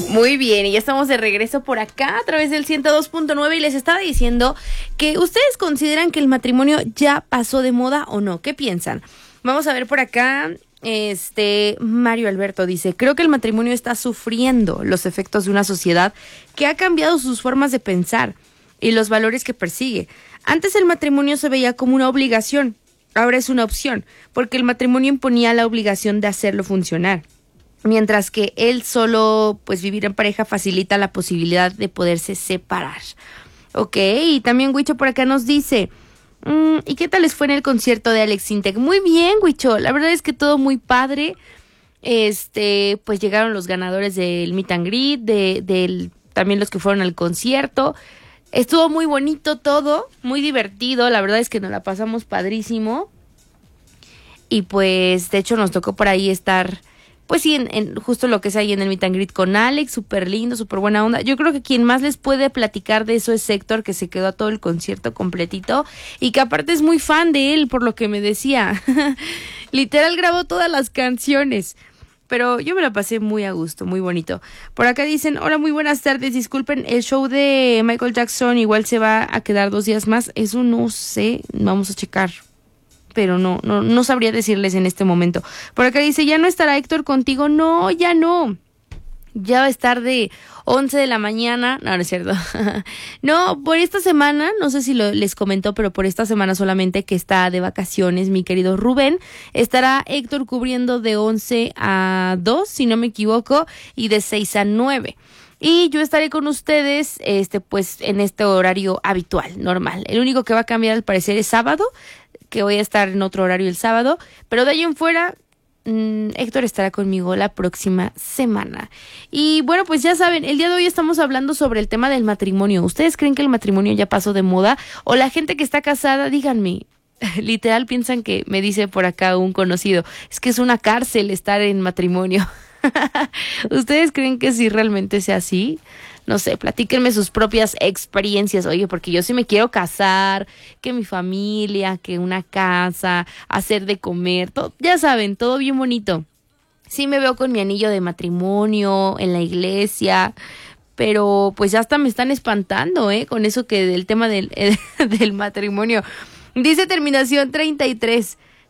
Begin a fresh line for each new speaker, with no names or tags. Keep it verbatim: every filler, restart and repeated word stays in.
Muy bien, y ya estamos de regreso por acá a través del ciento dos punto nueve y les estaba diciendo que ustedes consideran que el matrimonio ya pasó de moda o no. ¿Qué piensan? Vamos a ver por acá. Este Mario Alberto dice: creo que el matrimonio está sufriendo los efectos de una sociedad que ha cambiado sus formas de pensar y los valores que persigue. Antes el matrimonio se veía como una obligación, ahora es una opción, porque el matrimonio imponía la obligación de hacerlo funcionar. Mientras que él solo, pues vivir en pareja facilita la posibilidad de poderse separar. Ok, y también Huicho por acá nos dice, mmm, ¿y qué tal les fue en el concierto de Alex Intec? Muy bien, Huicho, la verdad es que todo muy padre. Este, pues llegaron los ganadores del Meet and Greet, de, del, también los que fueron al concierto. Estuvo muy bonito todo, muy divertido, la verdad es que nos la pasamos padrísimo. Y pues, de hecho, nos tocó por ahí estar... Pues sí, en, en justo lo que es ahí en el Meet and Greet con Alex, súper lindo, súper buena onda. Yo creo que quien más les puede platicar de eso es Héctor, que se quedó a todo el concierto completito y que aparte es muy fan de él, por lo que me decía. Literal grabó todas las canciones, pero yo me la pasé muy a gusto, muy bonito. Por acá dicen, hola, muy buenas tardes, disculpen, el show de Michael Jackson igual se va a quedar dos días más. Eso no sé, vamos a checar. Pero no, no, no sabría decirles en este momento. Por acá dice, ¿ya no estará Héctor contigo? No, ya no. Ya va a estar de once de la mañana. No, no es cierto. No, por esta semana, no sé si lo, les comentó, pero por esta semana solamente que está de vacaciones mi querido Rubén, estará Héctor cubriendo de once a dos, si no me equivoco, y de seis a nueve. Y yo estaré con ustedes, este, pues, en este horario habitual, normal. El único que va a cambiar al parecer es sábado, que voy a estar en otro horario el sábado, pero de ahí en fuera, mmm, Héctor estará conmigo la próxima semana. Y bueno, pues ya saben, el día de hoy estamos hablando sobre el tema del matrimonio. ¿Ustedes creen que el matrimonio ya pasó de moda? O la gente que está casada, díganme, literal piensan que, me dice por acá un conocido, es que es una cárcel estar en matrimonio. ¿Ustedes creen que sí realmente sea así? No sé, platíquenme sus propias experiencias. Oye, porque yo sí me quiero casar, que mi familia, que una casa, hacer de comer, todo, ya saben, todo bien bonito. Sí me veo con mi anillo de matrimonio en la iglesia, pero pues ya hasta me están espantando, ¿eh? Con eso que del tema del, del matrimonio. Dice terminación treinta y tres.